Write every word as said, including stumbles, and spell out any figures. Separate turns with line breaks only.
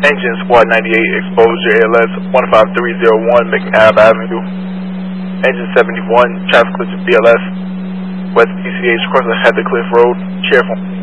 Engine Squad ninety-eight, exposure A L S one five three zero one, making Ave Avenue. Engine seventy-one, traffic collision B L S, West P C H, crossing Heather Cliff Road, Sheriff.